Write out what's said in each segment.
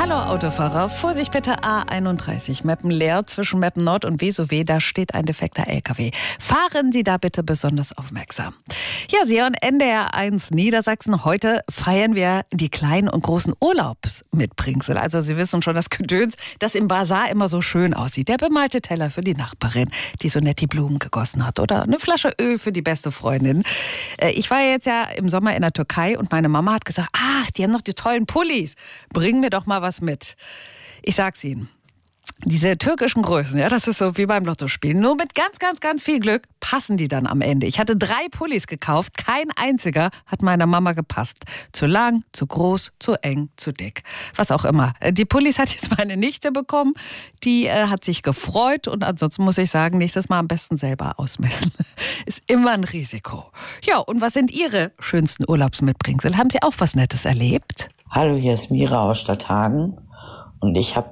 Hallo Autofahrer, Vorsicht bitte A31, Meppen leer zwischen Meppen Nord und Vesowe, da steht ein defekter LKW. Fahren Sie da bitte besonders aufmerksam. Ja, Sie hören NDR 1 Niedersachsen. Heute feiern wir die kleinen und großen Urlaubsmitbringsel. Also Sie wissen schon, das Gedöns, das im Basar immer so schön aussieht. Der bemalte Teller für die Nachbarin, die so nett die Blumen gegossen hat. Oder eine Flasche Öl für die beste Freundin. Ich war jetzt ja im Sommer in der Türkei und meine Mama hat gesagt, ach, die haben noch die tollen Pullis. Bring mir doch mal was mit. Ich sag's Ihnen. Diese türkischen Größen, ja, das ist so wie beim Lottospielen. Nur mit ganz viel Glück passen die dann am Ende. Ich hatte 3 Pullis gekauft, kein einziger hat meiner Mama gepasst. Zu lang, zu groß, zu eng, zu dick. Was auch immer. Die Pullis hat jetzt meine Nichte bekommen. Die hat sich gefreut und ansonsten muss ich sagen, nächstes Mal am besten selber ausmessen. Ist immer ein Risiko. Ja, und was sind Ihre schönsten Urlaubsmitbringsel? Haben Sie auch was Nettes erlebt? Hallo, hier ist Mira aus Stadthagen. Und ich habe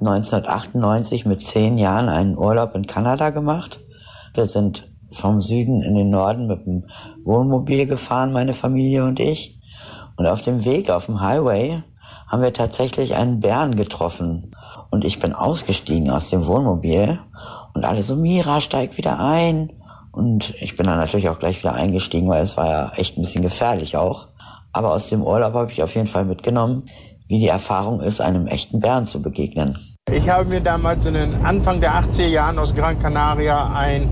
1998 mit 10 Jahren einen Urlaub in Kanada gemacht. Wir sind vom Süden in den Norden mit dem Wohnmobil gefahren, meine Familie und ich. Und auf dem Weg, auf dem Highway, haben wir tatsächlich einen Bären getroffen. Und ich bin ausgestiegen aus dem Wohnmobil und alle so, Mira, steig wieder ein. Und ich bin dann natürlich auch gleich wieder eingestiegen, weil es war ja echt ein bisschen gefährlich auch. Aber aus dem Urlaub habe ich auf jeden Fall mitgenommen, wie die Erfahrung ist, einem echten Bären zu begegnen. Ich habe mir damals in den Anfang der 80er Jahren aus Gran Canaria ein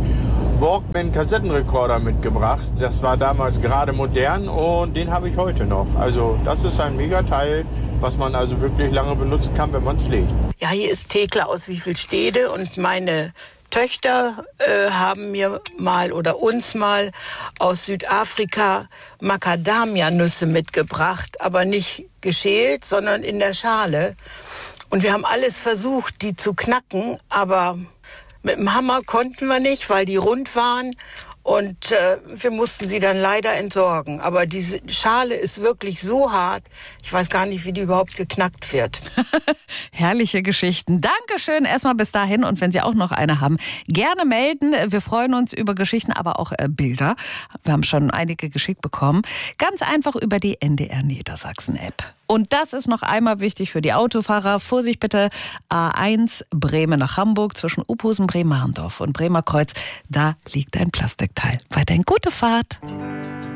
Walkman-Kassettenrekorder mitgebracht. Das war damals gerade modern und den habe ich heute noch. Also das ist ein Megateil, was man also wirklich lange benutzen kann, wenn man es pflegt. Ja, hier ist Thekla aus Wievielstede und meine Töchter haben mir mal oder uns mal aus Südafrika Macadamia-Nüsse mitgebracht, aber nicht geschält, sondern in der Schale. Und wir haben alles versucht, die zu knacken, aber mit dem Hammer konnten wir nicht, weil die rund waren. Und wir mussten sie dann leider entsorgen. Aber diese Schale ist wirklich so hart, ich weiß gar nicht, wie die überhaupt geknackt wird. Herrliche Geschichten. Dankeschön erstmal bis dahin. Und wenn Sie auch noch eine haben, gerne melden. Wir freuen uns über Geschichten, aber auch Bilder. Wir haben schon einige geschickt bekommen. Ganz einfach über die NDR Niedersachsen App. Und das ist noch einmal wichtig für die Autofahrer. Vorsicht bitte, A1 Bremen nach Hamburg zwischen Uphusen, Bremerndorf und Bremerkreuz. Da liegt ein Plastikteil. Weiterhin gute Fahrt.